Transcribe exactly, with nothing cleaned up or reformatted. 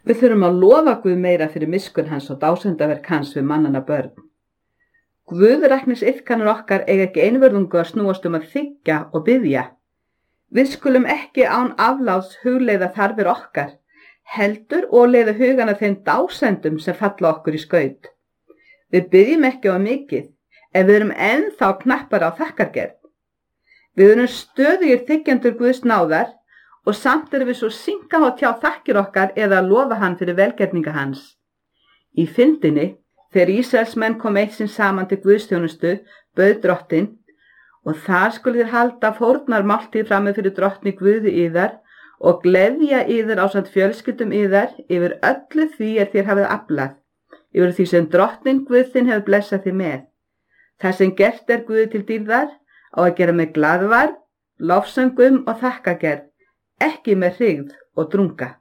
Við þurfum að lofa Guð meira fyrir miskunn hans og dásendaverk hans við mannanna börn. Guðræknisiðkanir okkar eiga ekki einvörðungu að snúast um að þiggja og biðja. Við skulum ekki án afláts hugleiða þarfir okkar, heldur og leiða hugana þeim dásendum sem falla okkur í skaut. Við biðjum ekki á mikið, en við erum ennþá knappar á þakkargerð. Við erum stöðugir þiggjendur Guðs náðar og samt erum við svo synga á tjá þakkir okkar eða að lofa hann fyrir velgerninga hans. Í fyndinni, þegar Ísraelsmenn kom eitt sinn saman til Guðsþjónustu, bauð drottinn, og þar skulu þér halda fórnarmáltíð frammi fyrir drottni Guði yðar og gleðja yður ásamt fjölskyldum yðar yfir öllu því er þér hafið aflað, yfir því sem drottinn Guð þinn hefur blessað þig með. Það sem gert er Guði til dýrðar á að gera með glaðværð, lofsöngum og þakkagerð, ekki með hryggð og drunga.